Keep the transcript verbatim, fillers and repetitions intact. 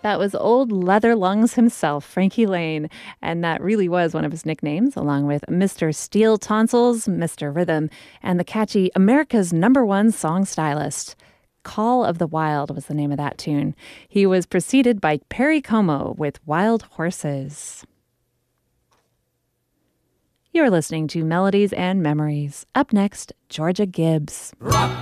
That was Old Leather Lungs himself, Frankie Laine, and that really was one of his nicknames, along with Mister Steel Tonsils, Mister Rhythm, and the catchy America's Number One Song Stylist. Call of the Wild was the name of that tune. He was preceded by Perry Como with Wild Horses. You're listening to Melodies and Memories. Up next, Georgia Gibbs. Rock.